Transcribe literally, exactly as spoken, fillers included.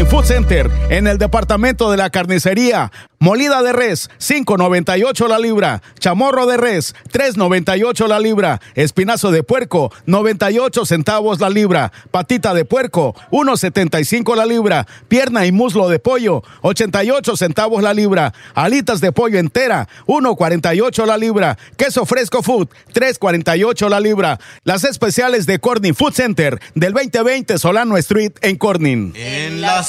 Corning Food Center. En el departamento de la carnicería, molida de res, cinco noventa y ocho la libra. Chamorro de res, tres noventa y ocho la libra. Espinazo de puerco, noventa y ocho centavos la libra. Patita de puerco, uno setenta y cinco la libra. Pierna y muslo de pollo, ochenta y ocho centavos la libra. Alitas de pollo entera, uno cuarenta y ocho la libra. Queso fresco food, tres cuarenta y ocho la libra. Las especiales de Corning Food Center del veinte veinte Solano Street en Corning. En la